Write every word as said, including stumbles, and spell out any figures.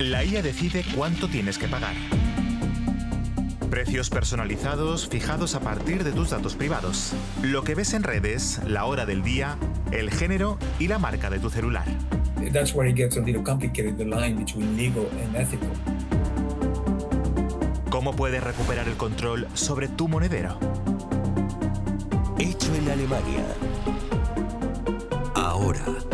La I A decide cuánto tienes que pagar. Precios personalizados fijados a partir de tus datos privados. Lo que ves en redes, la hora del día, el género y la marca de tu celular. That's where it gets a little complicated, the line between legal and ethical. ¿Cómo puedes recuperar el control sobre tu monedero? Hecho en Alemania. Ahora.